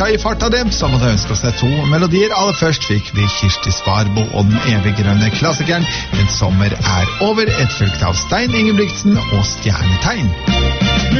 I farta dem, som hadde ønsket seg 2 melodier. Aller først fikk vi Kirsti Svarbo og den eviggrønne klassikeren En sommer over, et fulgt av Stein Ingebrigtsen og Stjernetegn.